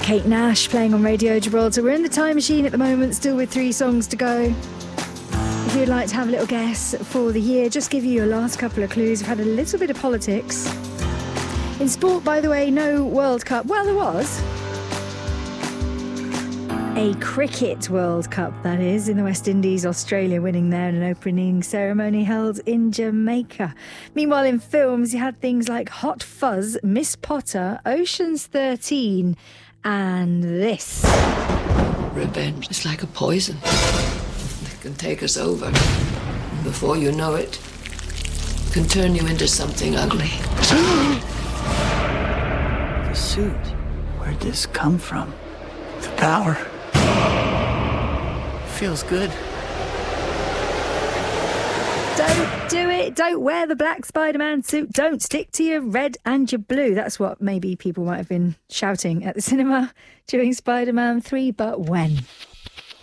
Kate Nash playing on Radio Gibraltar. We're in the time machine at the moment, still with 3 songs to go. If you'd like to have a little guess for the year, just give you your last couple of clues. We've had a little bit of politics. In sport, by the way, no World Cup. Well, there was a cricket World Cup, that is, in the West Indies, Australia winning there in an opening ceremony held in Jamaica. Meanwhile, in films, you had things like Hot Fuzz, Miss Potter, Ocean's 13, and this. Revenge is like a poison. It can take us over. And before you know it, it can turn you into something ugly. The suit. Where'd this come from? The power. Feels good. Don't do it. Don't wear the black Spider-Man suit. Don't stick to your red and your blue. That's what maybe people might have been shouting at the cinema during Spider-Man 3, but when?